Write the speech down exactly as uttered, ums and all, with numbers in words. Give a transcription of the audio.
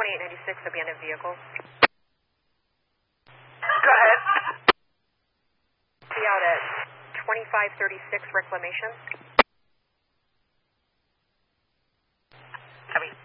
twenty-eight ninety-six, abandoned vehicle. Go ahead. Be out at twenty-five thirty-six reclamation. Copy.